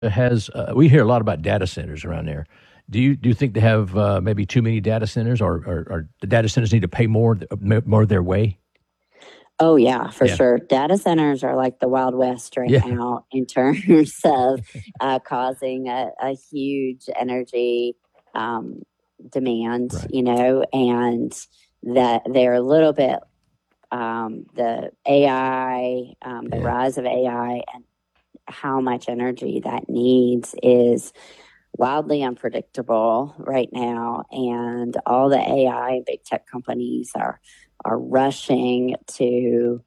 has we hear a lot about data centers around there. Do you think they have maybe too many data centers, or the data centers need to pay more their way? Oh, yeah, for Yeah, sure. Data centers are like the Wild West right yeah, now in terms of causing a huge energy um, demand, right. and that they're a little bit the AI, the Yeah, rise of AI, and how much energy that needs is wildly unpredictable right now, and all the AI and big tech companies are rushing to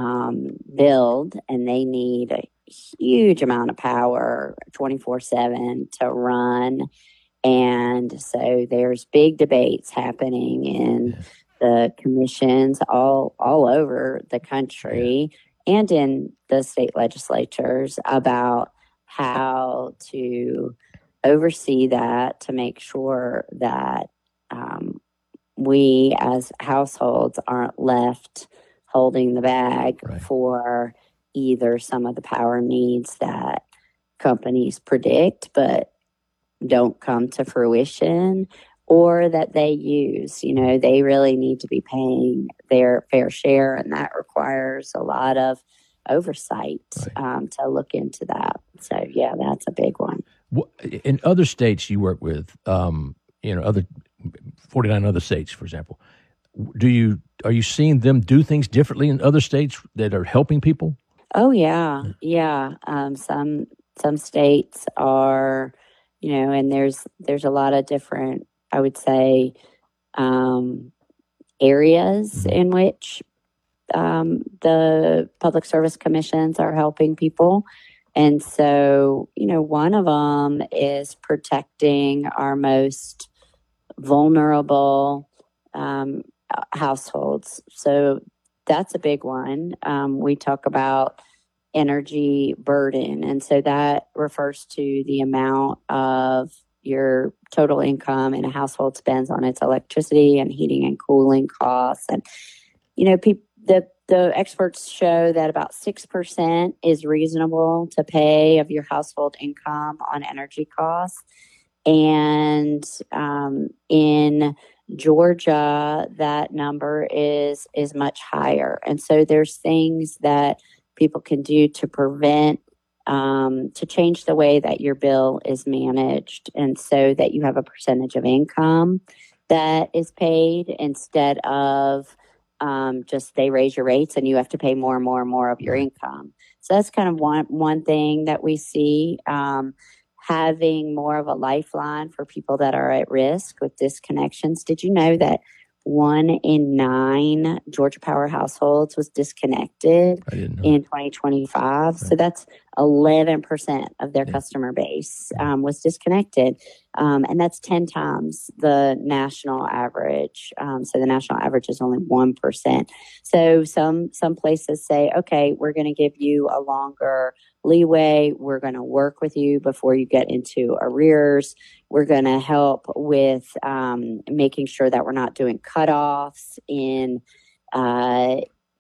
build, and they need a huge amount of power 24/7 to run. And so there's big debates happening in yeah, the commissions all over the yeah. country and in the state legislatures about how to oversee that to make sure that um, we as households aren't left holding the bag Right. for either some of the power needs that companies predict but don't come to fruition, or that they use. They really need to be paying their fair share, and that requires a lot of oversight Right. to look into that. So, yeah, that's a big one. In other states you work with, other 49 other states, for example, are you seeing them do things differently in other states that are helping people? Oh, yeah, yeah. Some states are, and there's a lot of different, I would say, um, areas Mhm. in which the public service commissions are helping people. And so, one of them is protecting our most vulnerable um, households. So that's a big one. We talk about energy burden. And so that refers to the amount of your total income in a household spends on its electricity and heating and cooling costs. And the experts show that about 6% is reasonable to pay of your household income on energy costs. And in Georgia, that number is much higher. And so there's things that people can do to prevent to change the way that your bill is managed, and so that you have a percentage of income that is paid instead of just they raise your rates and you have to pay more and more and more of your Right. income. So that's kind of one thing that we see. Having more of a lifeline for people that are at risk with disconnections. Did you know that 1 in 9 Georgia Power households was disconnected I didn't know that. in 2025? Right. So that's 11% of their Yeah. customer base Yeah. was disconnected. And that's 10 times the national average. So the national average is only 1%. So some places say, okay, we're going to give you a longer leeway. We're going to work with you before you get into arrears. We're going to help with making sure that we're not doing cutoffs uh,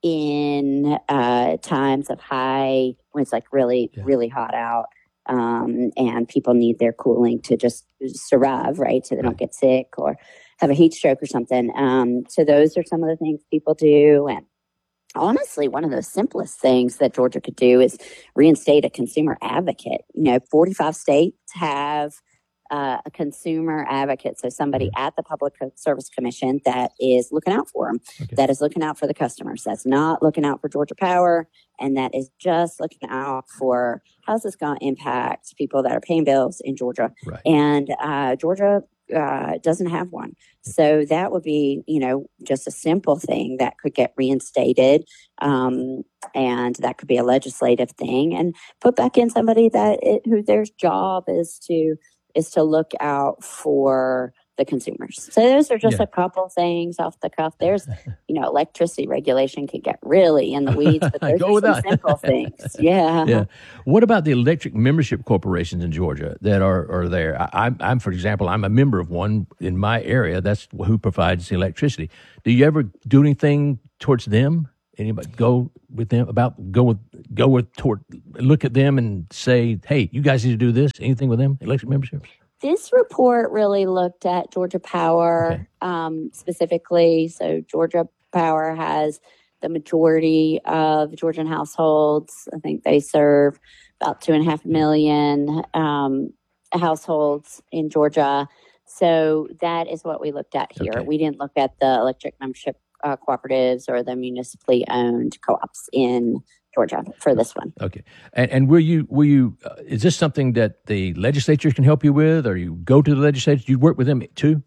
in times of high when it's like really Yeah. really hot out. And people need their cooling to just survive, right? So they don't Right. get sick or have a heat stroke or something. So those are some of the things people do. And honestly, one of the simplest things that Georgia could do is reinstate a consumer advocate. 45 states have a consumer advocate. So somebody Mhm. at the Public Service Commission that is looking out for them, Okay. that is looking out for the customers, that's not looking out for Georgia Power, and that is just looking out for how's this going to impact people that are paying bills in Georgia. Right. And Georgia doesn't have one. So that would be, just a simple thing that could get reinstated. And that could be a legislative thing, and put back in somebody who their job is to look out for the consumers. So those are just Yeah. a couple things off the cuff. There's, electricity regulation could get really in the weeds, but those Go are some without. simple things. Yeah. Yeah. What about the electric membership corporations in Georgia that are there? I'm, for example, I'm a member of one in my area. That's who provides the electricity. Do you ever do anything towards them anybody go with them look at them and say, hey, you guys need to do this? Anything with them, election memberships? This report really looked at Georgia Power specifically. So Georgia Power has the majority of Georgian households. I think they serve about 2.5 million households in Georgia. So that is what we looked at here. Okay. We didn't look at the electric membership cooperatives or the municipally owned co-ops in Georgia for this one. Okay. And will you is this something that the legislature can help you with, or you go to the legislature? You work with them too?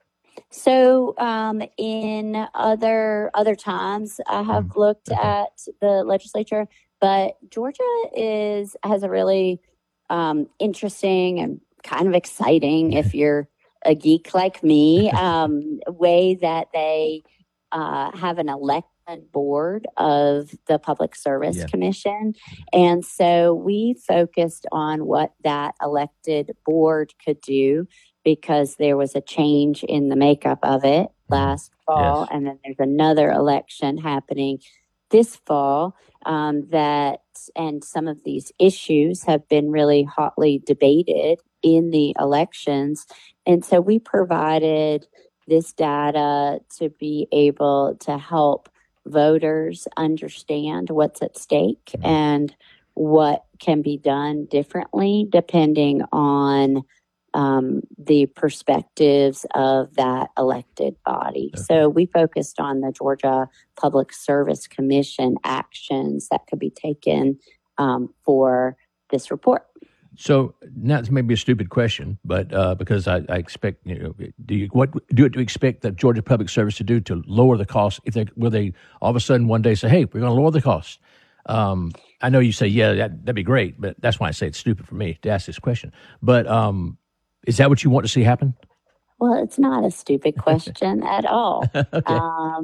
So in other times, I have looked at the legislature, but Georgia has a really interesting and kind of exciting, if you're a geek like me, way that they have an elected board of the Public Service Commission. And so we focused on what that elected board could do, because there was a change in the makeup of it last fall. And then there's another election happening this fall and some of these issues have been really hotly debated in the elections. And so we provided this data to be able to help voters understand what's at stake and what can be done differently depending on the perspectives of that elected body. Okay. So we focused on the Georgia Public Service Commission actions that could be taken for this report. So now this may be a stupid question, but because I expect, what do you expect that Georgia Public Service to do to lower the cost? Will they all of a sudden one day say, "Hey, we're going to lower the cost"? I know you say, "Yeah, that'd be great," but that's why I say it's stupid for me to ask this question. But is that what you want to see happen? Well, it's not a stupid question at all. Okay.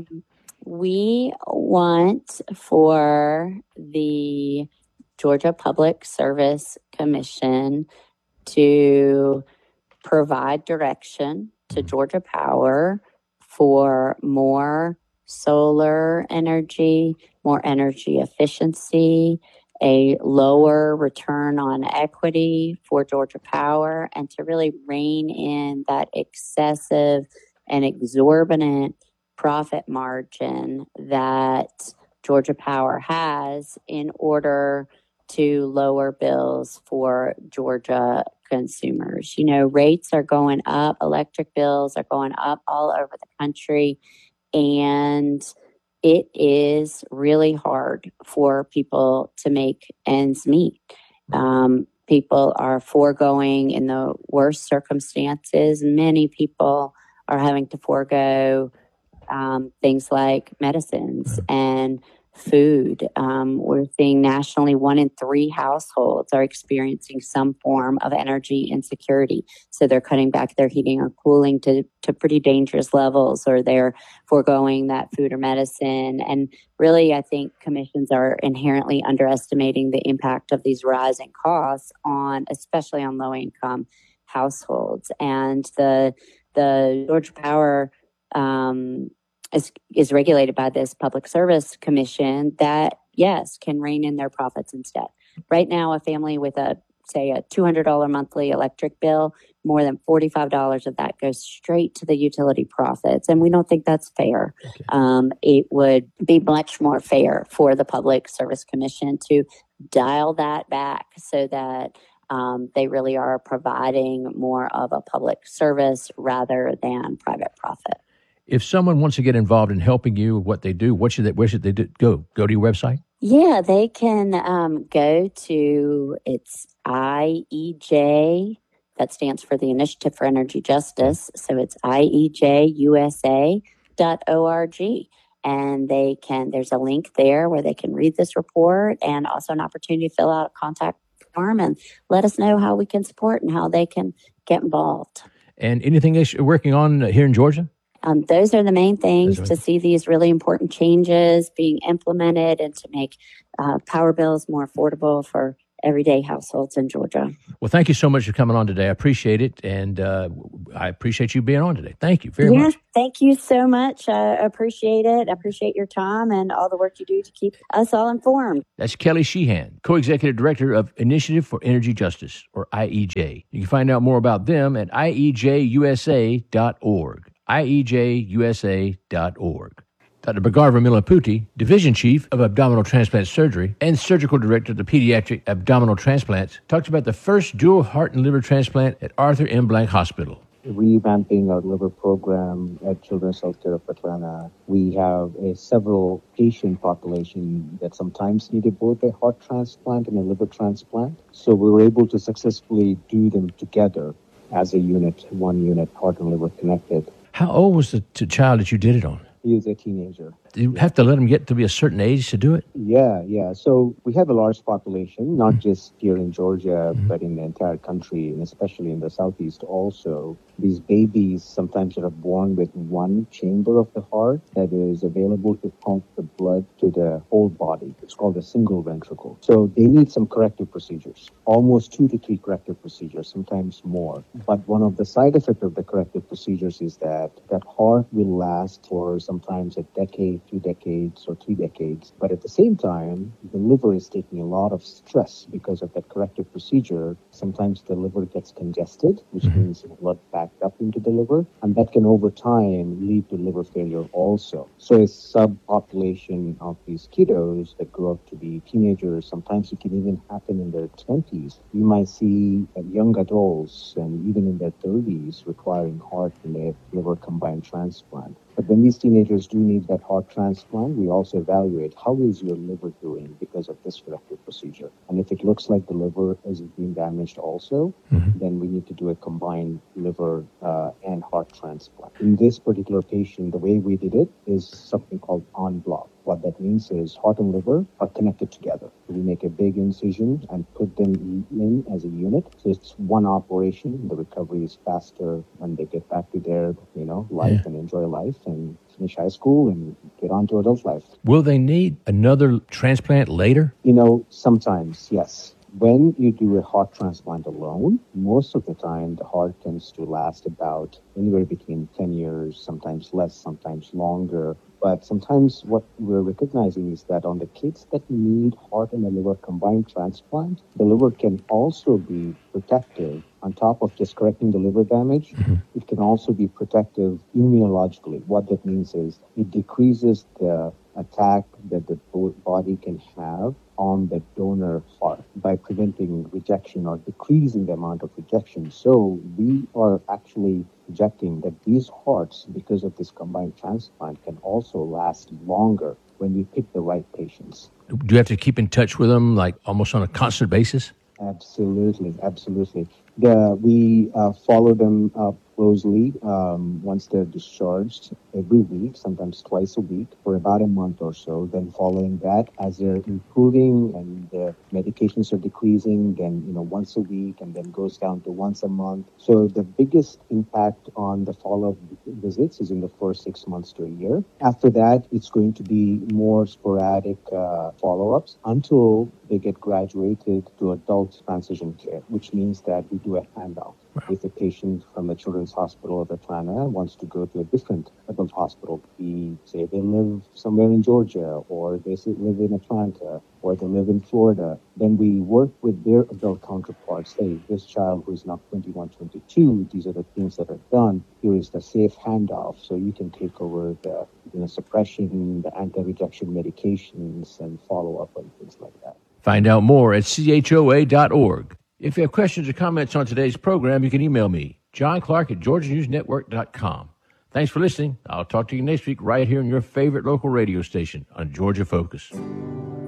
We want for the Georgia Public Service Commission to provide direction to Georgia Power for more solar energy, more energy efficiency, a lower return on equity for Georgia Power, and to really rein in that excessive and exorbitant profit margin that Georgia Power has in order to lower bills for Georgia consumers. Rates are going up, electric bills are going up all over the country, and it is really hard for people to make ends meet. People are foregoing in the worst circumstances. Many people are having to forego things like medicines and food. We're seeing nationally 1 in 3 households are experiencing some form of energy insecurity. So they're cutting back their heating or cooling to pretty dangerous levels, or they're foregoing that food or medicine. And really, I think commissions are inherently underestimating the impact of these rising costs especially on low-income households. And the Georgia Power is regulated by this Public Service Commission that, yes, can rein in their profits instead. Right now, a family with a $200 monthly electric bill, more than $45 of that goes straight to the utility profits. And we don't think that's fair. Okay. It would be much more fair for the Public Service Commission to dial that back so that they really are providing more of a public service rather than private profit. If someone wants to get involved in helping you with what they do, where should they do? Go to your website? Yeah, they can go to, it's IEJ, that stands for the Initiative for Energy Justice. So it's IEJUSA.org. And there's a link there where they can read this report, and also an opportunity to fill out a contact form and let us know how we can support and how they can get involved. And anything else you're working on here in Georgia? Those are the main things, to see these really important changes being implemented and to make power bills more affordable for everyday households in Georgia. Well, thank you so much for coming on today. I appreciate it. And I appreciate you being on today. Thank you very much. Thank you so much. I appreciate it. I appreciate your time and all the work you do to keep us all informed. That's Kelly Sheehan, Co-Executive Director of Initiative for Energy Justice, or IEJ. You can find out more about them at iejusa.org. iejusa.org. Dr. Bhargava Millapudi, Division Chief of Abdominal Transplant Surgery and Surgical Director of the Pediatric Abdominal Transplants, talks about the first dual heart and liver transplant at Arthur M. Blank Hospital. Revamping our liver program at Children's Healthcare of Atlanta, we have several patient population that sometimes needed both a heart transplant and a liver transplant. So we were able to successfully do them together as a unit, one unit, heart and liver connected. How old was the child that you did it on? He was a teenager. Do you have to let them get to be a certain age to do it? Yeah. So we have a large population, not just here in Georgia, but in the entire country, and especially in the Southeast also. These babies sometimes are born with one chamber of the heart that is available to pump the blood to the whole body. It's called a single ventricle. So they need some corrective procedures, almost 2 to 3 corrective procedures, sometimes more. But one of the side effects of the corrective procedures is that heart will last for sometimes a decade, 2 decades, or 3 decades. But at the same time, the liver is taking a lot of stress because of that corrective procedure. Sometimes the liver gets congested, which means blood backed up into the liver, and that can over time lead to liver failure also. So a subpopulation of these kiddos that grow up to be teenagers, sometimes it can even happen in their 20s. You might see young adults and even in their 30s requiring heart and liver combined transplant. But when these teenagers do need that heart transplant, we also evaluate how is your liver doing because of this corrective procedure. And if it looks like the liver is being damaged also, then we need to do a combined liver and heart transplant. In this particular patient, the way we did it is something called en bloc. What that means is heart and liver are connected together. We make a big incision and put them in as a unit. So it's one operation. The recovery is faster when they get back to their, life and enjoy life and finish high school and get on to adult life. Will they need another transplant later? Sometimes, yes. When you do a heart transplant alone, most of the time the heart tends to last about anywhere between 10 years, sometimes less, sometimes longer. But sometimes what we're recognizing is that on the kids that need heart and a liver combined transplant, the liver can also be protective. On top of just correcting the liver damage, it can also be protective immunologically. What that means is it decreases the attack that the body can have on the donor heart by preventing rejection or decreasing the amount of rejection. So we are actually projecting that these hearts, because of this combined transplant, can also last longer when we pick the right patients. Do you have to keep in touch with them, like almost on a constant basis? Absolutely. We follow them up closely once they're discharged every week, sometimes twice a week, for about a month or so. Then following that, as they're improving and the medications are decreasing, then once a week, and then goes down to once a month. So the biggest impact on the follow-up visits is in the first 6 months to a year. After that, it's going to be more sporadic follow-ups until they get graduated to adult transition care, which means that we do a handoff. If a patient from the Children's Hospital of Atlanta wants to go to a different adult hospital, say they live somewhere in Georgia, or they live in Atlanta, or they live in Florida, then we work with their adult counterparts. Hey, this child who is now 21, 22, these are the things that are done. Here is the safe handoff, so you can take over the suppression, the anti-rejection medications, and follow up on things like that. Find out more at choa.org. If you have questions or comments on today's program, you can email me, John Clark at GeorgiaNewsNetwork.com. Thanks for listening. I'll talk to you next week right here on your favorite local radio station on Georgia Focus.